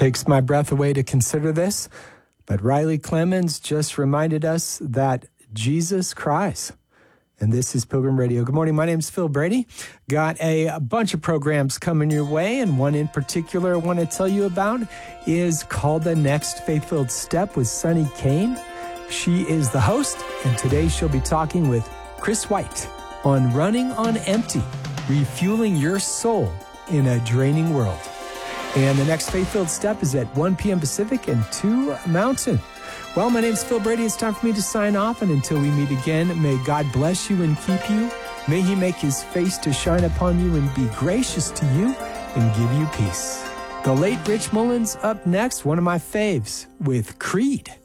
Takes my breath away to consider this, but Riley Clemens just reminded us that Jesus cries. And this is Pilgrim Radio. Good morning. My name is Phil Brady. Got a bunch of programs coming your way, and one in particular I want to tell you about is called The Next Faith-Filled Step with Sunny Kane. She is the host, and today she'll be talking with Chris White on running on empty, refueling your soul in a draining world. And the next Faith-Filled Step is at 1 p.m. Pacific and 2 Mountain. Well, my name's Phil Brady. It's time for me to sign off. And until we meet again, may God bless you and keep you. May he make his face to shine upon you and be gracious to you and give you peace. The late Rich Mullins up next, one of my faves, with Creed.